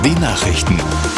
Die Nachrichten.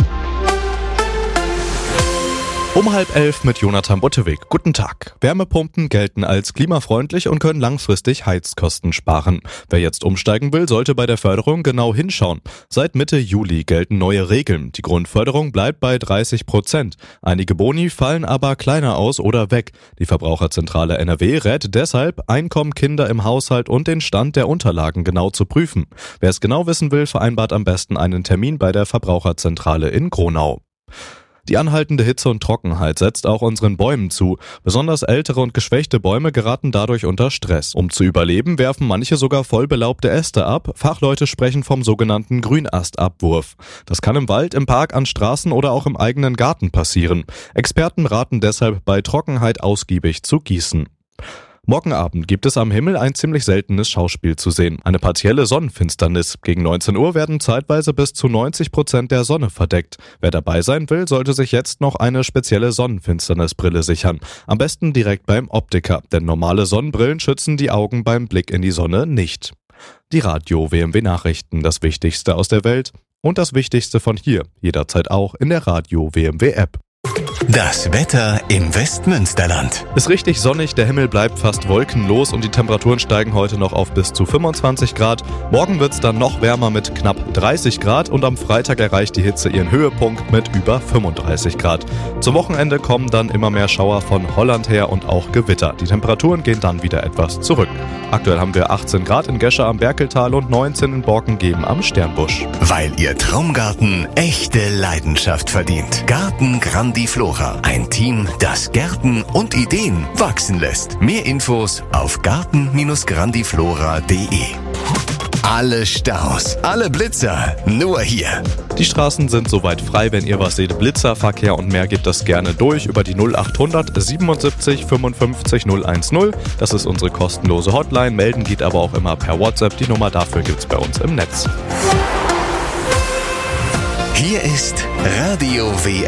Um 10:30 mit Jonathan Butteweg. Guten Tag. Wärmepumpen gelten als klimafreundlich und können langfristig Heizkosten sparen. Wer jetzt umsteigen will, sollte bei der Förderung genau hinschauen. Seit Mitte Juli gelten neue Regeln. Die Grundförderung bleibt bei 30%. Einige Boni fallen aber kleiner aus oder weg. Die Verbraucherzentrale NRW rät deshalb, Einkommen, Kinder im Haushalt und den Stand der Unterlagen genau zu prüfen. Wer es genau wissen will, vereinbart am besten einen Termin bei der Verbraucherzentrale in Gronau. Die anhaltende Hitze und Trockenheit setzt auch unseren Bäumen zu. Besonders ältere und geschwächte Bäume geraten dadurch unter Stress. Um zu überleben, werfen manche sogar voll belaubte Äste ab. Fachleute sprechen vom sogenannten Grünastabwurf. Das kann im Wald, im Park, an Straßen oder auch im eigenen Garten passieren. Experten raten deshalb, bei Trockenheit ausgiebig zu gießen. Morgen Abend gibt es am Himmel ein ziemlich seltenes Schauspiel zu sehen. Eine partielle Sonnenfinsternis. Gegen 19 Uhr werden zeitweise bis zu 90% der Sonne verdeckt. Wer dabei sein will, sollte sich jetzt noch eine spezielle Sonnenfinsternisbrille sichern. Am besten direkt beim Optiker, denn normale Sonnenbrillen schützen die Augen beim Blick in die Sonne nicht. Die Radio WMW Nachrichten, das Wichtigste aus der Welt und das Wichtigste von hier, jederzeit auch in der Radio WMW App. Das Wetter im Westmünsterland. Ist richtig sonnig, der Himmel bleibt fast wolkenlos und die Temperaturen steigen heute noch auf bis zu 25 Grad. Morgen wird's dann noch wärmer mit knapp 30 Grad und am Freitag erreicht die Hitze ihren Höhepunkt mit über 35 Grad. Zum Wochenende kommen dann immer mehr Schauer von Holland her und auch Gewitter. Die Temperaturen gehen dann wieder etwas zurück. Aktuell haben wir 18 Grad in Gescher am Berkeltal und 19 in Borkengeben am Sternbusch. Weil Ihr Traumgarten echte Leidenschaft verdient. Garten Grandiflora. Ein Team, das Gärten und Ideen wachsen lässt. Mehr Infos auf garten-grandiflora.de. Alle Staus, alle Blitzer, nur hier. Die Straßen sind soweit frei, wenn ihr was seht. Blitzerverkehr und mehr gibt das gerne durch über die 0800 77 55 010. Das ist unsere kostenlose Hotline. Melden geht aber auch immer per WhatsApp. Die Nummer dafür gibt's bei uns im Netz. Hier ist Radio WM.